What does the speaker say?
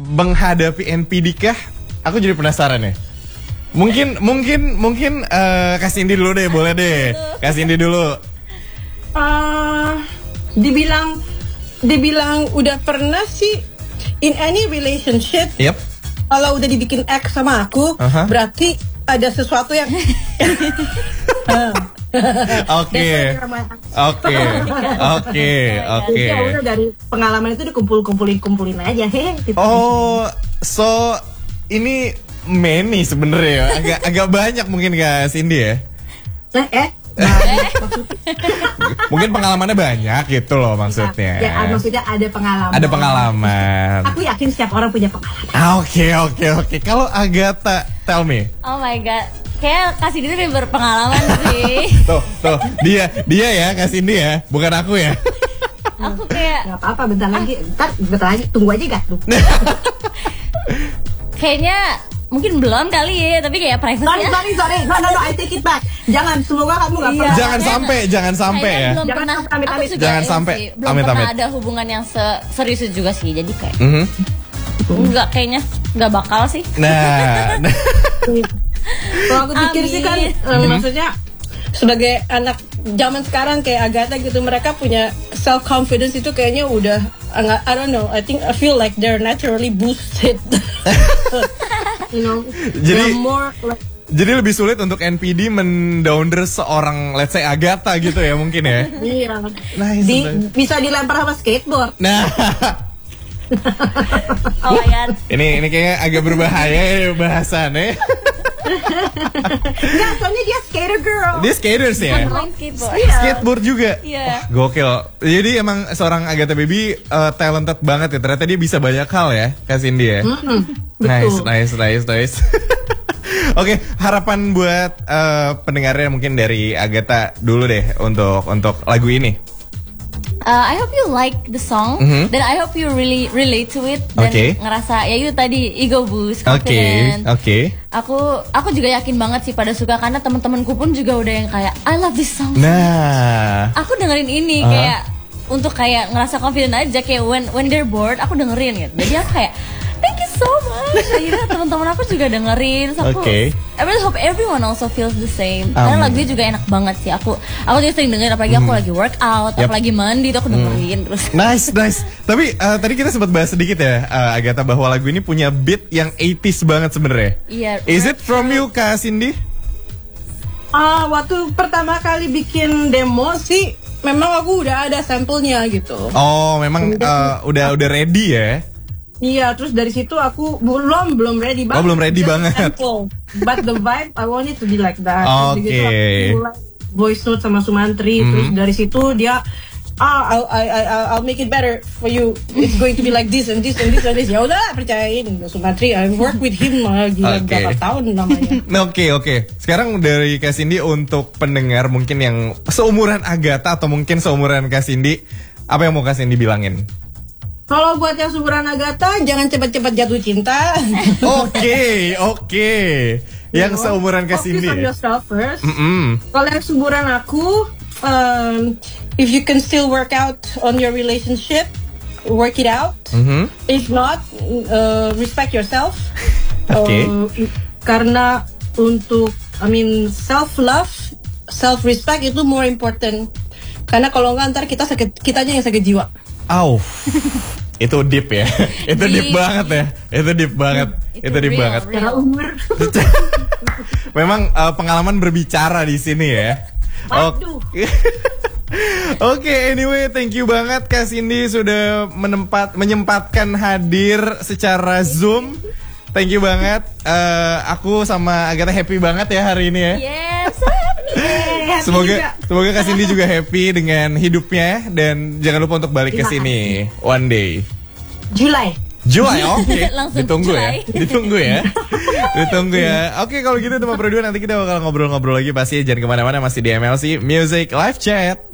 menghadapi NPD kah? Aku jadi penasaran ya. Mungkin kasih Indi dulu deh, boleh deh. Kasih Indi dulu. Dibilang udah pernah sih in any relationship. Yep. Kalau udah dibikin X sama aku, berarti ada sesuatu yang Oke. Ya udah dari pengalaman itu dikumpulin aja gitu. Oh, so ini many sebenarnya ya. Agak banyak mungkin Kak Cindy ya. Mungkin pengalamannya banyak gitu loh maksudnya. Ya, maksudnya ada pengalaman. Ada pengalaman. Aku yakin setiap orang punya pengalaman. Oke. Kalau Agatha, tell me. Oh my god, kayak kasih dia lebih berpengalaman sih. tuh, dia ya kasih dia ya, bukan aku ya. Aku kayak. Gak apa-apa, bentar lagi, tunggu aja gak tuh. Kayaknya mungkin belum kali ya, tapi kayak private ya. Sorry. No, I take it back. Jangan, semoga kamu gak pernah. Jangan sampai ya. Belum pernah. Aku juga jangan sampai. Belum pernah ada hubungan yang serius juga sih. Jadi kayak enggak, kayaknya enggak bakal sih. Nah. Kalau aku pikir sih kan, maksudnya sebagai anak zaman sekarang kayak Agatha gitu, mereka punya self confidence itu kayaknya udah, I don't know, I feel like they're naturally boosted. You know, jadi lebih sulit untuk NPD mendowner seorang, let's say Agatha gitu ya mungkin ya. Iya. Bisa dilempar sama skateboard. Nah. Oh my god. Ini kayaknya agak berbahaya ya bahasannya. Enggak, soalnya dia skater girl. Dia skaters ya. Skateboard juga. Iya. Gokil. Jadi emang seorang Agatha Baby talented banget ya. Ternyata dia bisa banyak hal ya, Kak Cindy ya. Nice. Oke, harapan buat pendengarnya mungkin dari Agatha dulu deh untuk lagu ini. I hope you like the song dan I hope you really relate to it dan ngerasa ya itu tadi ego boost, confident. Oke. Aku juga yakin banget sih pada suka karena teman-temanku pun juga udah yang kayak I love this song. Nah, aku dengerin ini kayak untuk kayak ngerasa confident aja, kayak when they're bored aku dengerin gitu. Jadi aku kayak thank you so much. Akhirnya teman-teman aku juga dengerin. So I really hope everyone also feels the same. Karena lagunya juga enak banget sih. Aku juga sering dengerin, apalagi aku lagi workout, aku lagi mandi tuh aku dengerin terus. Nice. Tapi tadi kita sempat bahas sedikit ya, Agatha, bahwa lagu ini punya beat yang 80s banget sebenarnya. Iya. Is it from you, Kak Cindy? Waktu pertama kali bikin demo sih, memang aku udah ada sampelnya gitu. Oh, memang udah ready ya? Iya, terus dari situ aku belum ready banget. Oh, belum ready banget. Sample. But the vibe, I want it to be like that. Oke. Gitu, voice note sama Sumantri, terus dari situ dia, I'll make it better for you. It's going to be like this and this and this and this. Ya udah, percayain Sumantri. I work with him gila berapa tahun namanya. Oke. Sekarang dari Kak Cindy untuk pendengar mungkin yang seumuran Agatha atau mungkin seumuran Kak Cindy, apa yang mau Kak Cindy bilangin? Kalau buat yang seumuran Agatha, jangan cepat-cepat jatuh cinta. Oke. Yang seumuran Kak Cindy. Focus on yourself first. Kalau yang seumuran aku, if you can still work out on your relationship, work it out. If not, respect yourself. Karena untuk, self-love, self-respect itu more important. Karena kalau enggak ntar kitanya yang sakit jiwa. Itu deep ya. Itu deep banget ya. Itu deep banget. Secara umur. Memang pengalaman berbicara di sini ya. Oke, anyway, thank you banget Kak Cindy sudah menyempatkan hadir secara Zoom. Thank you banget. Aku sama Agatha happy banget ya hari ini ya. Yes. Semoga Kak Cindy juga happy dengan hidupnya dan jangan lupa untuk balik ke sini one day. Julai, oke. Ditunggu ya. Oke, kalau gitu teman berdua nanti kita bakal ngobrol-ngobrol lagi pasti. Jangan kemana-mana, masih di MLC Music Live Chat.